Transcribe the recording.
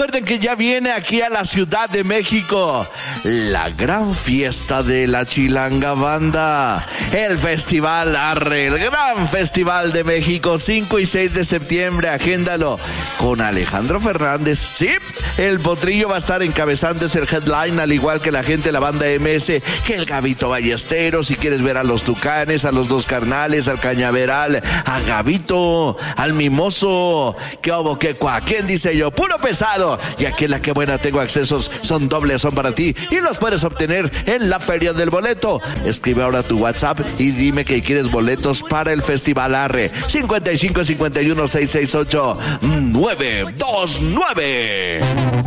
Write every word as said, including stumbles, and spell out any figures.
recuerden que ya viene aquí a la Ciudad de México la gran fiesta de la Chilanga Banda, el Festival Arre, el gran Festival de México, cinco y seis de septiembre, agéndalo, con Alejandro Fernández, sí, el Potrillo va a estar encabezando el headline, al igual que la gente de la banda M S, que el Gabito Ballesteros, si quieres ver a los Tucanes, a los Dos Carnales, al Cañaveral, a Gabito, al Mimoso, que obo, que cua, ¿quién dice yo? Puro pesado, y aquí en La Que Buena tengo accesos, son dobles, son para ti, y los puedes obtener en la Feria del Boleto. Escribe ahora tu WhatsApp y dime que quieres boletos para el Festival Arre, cincuenta y cinco cincuenta y uno seiscientos sesenta y ocho nueve dos nueve.